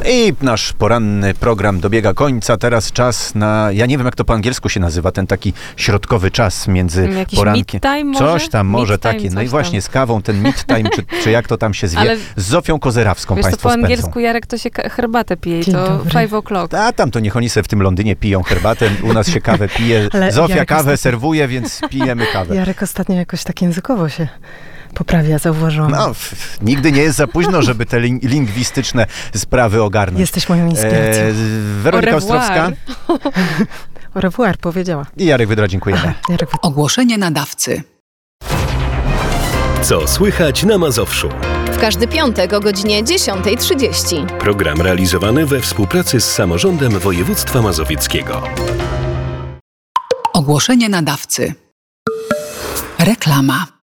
I nasz poranny program dobiega końca. Teraz czas na, ja nie wiem jak to po angielsku się nazywa, ten taki środkowy czas między Jakiś porankiem. mid-time może? Coś tam, może Mid-time, takie. No coś i właśnie tam. z kawą, ten mid-time, czy jak to tam się zwie, Ale z Zofią Kozerawską wiesz co, państwo po spędzą. angielsku, Jarek, to się herbatę pije i Dzień to dobry. 5 o'clock. A tam to niech oni sobie w tym Londynie piją herbatę, u nas się kawę pije. Ale Zofia Jarek kawę ostatnio- serwuje, więc pijemy kawę. Jarek ostatnio jakoś tak językowo się poprawia, zauważyłam. No, nigdy nie jest za późno, żeby te lingwistyczne sprawy ogarnąć. Jesteś moją inspiracją. Weronika Au Ostrowska revoir. Au revoir, powiedziała. i Jarek Wydra, dziękujemy. Jarek Ogłoszenie nadawcy. Co słychać na Mazowszu? W każdy piątek o godzinie 10:30. Program realizowany we współpracy z Samorządem Województwa Mazowieckiego. Ogłoszenie nadawcy. Reklama.